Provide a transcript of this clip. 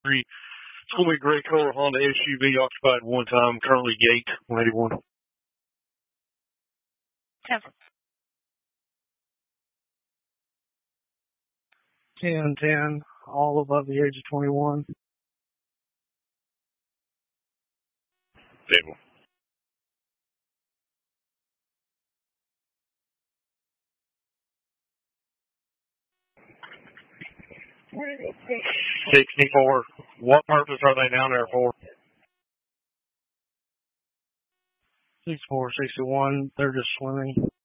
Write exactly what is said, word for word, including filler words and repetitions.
three. It's going to be a gray color Honda S U V, occupied one time, currently gate one eighty-one. ten. ten, ten, all above the age of twenty-one. Stable. sixty-four. What purpose are they down there for? sixty-four, sixty-one, they're just swimming.